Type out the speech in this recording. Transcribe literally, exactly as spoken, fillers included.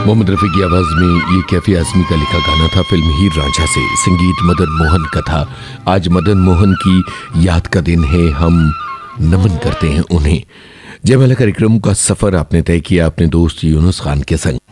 मोहम्मद रफ़ी की आवाज़ में ये कैफी आज़मी का लिखा गाना था फिल्म हीर रांझा से। संगीत मदन मोहन का था। आज मदन मोहन की याद का दिन है, हम नमन करते हैं उन्हें। जयमाला कार्यक्रम का सफ़र आपने तय किया अपने दोस्त यूनुस खान के संग।